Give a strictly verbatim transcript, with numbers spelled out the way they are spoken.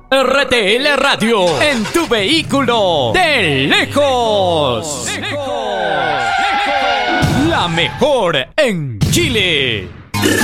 R T L Radio, en tu vehículo, de lejos. La mejor en Chile.